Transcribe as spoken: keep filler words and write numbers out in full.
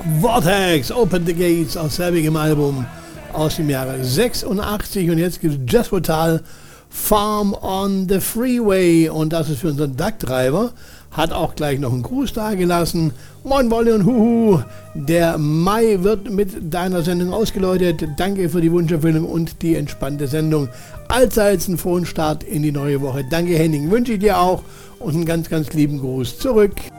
Vortex, Open the Gates aus selbigem Album aus dem Jahre sechsundachtzig. Und jetzt gibt es Jazz Brutal, Farm on the Freeway. Und das ist für unseren D A C-Treiber. Hat auch gleich noch einen Gruß da gelassen. Moin Wolle und Huhu. Der Mai wird mit deiner Sendung ausgeläutet. Danke für die Wunscherfüllung und die entspannte Sendung. Allseits einen frohen Start in die neue Woche. Danke Henning, wünsche ich dir auch. Und einen ganz, ganz lieben Gruß zurück.